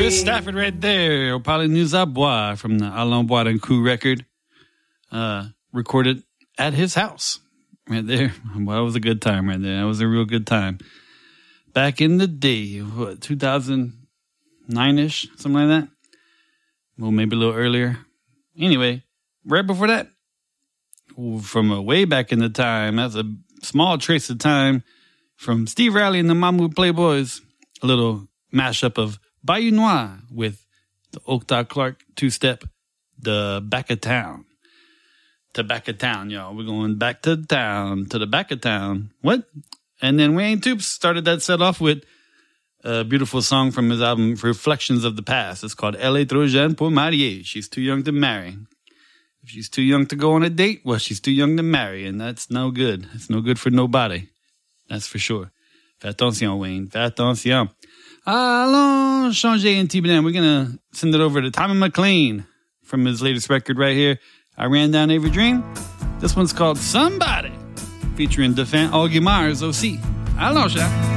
Chris Stafford right there. Au parler nous à boire from the Allons boire un coup record. Recorded at his house. Right there. Well, that was a good time right there. That was a real good time. Back in the day, what, 2009-ish? Something like that? Well, maybe a little earlier. Anyway, right before that, from way back in the time, that's a small trace of time from Steve Riley and the Mahmoud Playboys. A little mashup of Bayou Noir with the Octa Clark two-step, the Back of Town. To back of town, y'all. We're going back to town, to the back of town. What? And then Wayne Toops started that set off with a beautiful song from his album Reflections of the Past. It's called Elle est trop jeune pour marier. She's too young to marry. If she's too young to go on a date, well, she's too young to marry, and that's no good. It's no good for nobody. That's for sure. Fais attention, Wayne. Fais attention. Allons changer un petit blanc. We're going to send it over to Tommy McLean from his latest record right here. I Ran Down Every Dream. This one's called Somebody, featuring Dauphin Augimars OC. Allons, chat.